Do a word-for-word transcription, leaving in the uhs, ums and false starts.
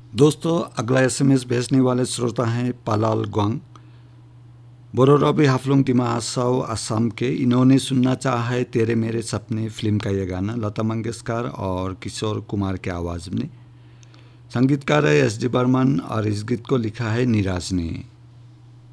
दोस्तों, अगला एसएमएस भेजने वाले श्रोता हैं पालाल ग्वांग। बोरो रवि हाफलुंग दिमा आसाओ असम के। इन्होंने सुनना चाहा है तेरे मेरे सपने फिल्म का ये गाना, लता मंगेशकर और किशोर कुमार के आवाज़ में। संगीतकार है एस डी बर्मन और इस गीत को लिखा है नीरज ने।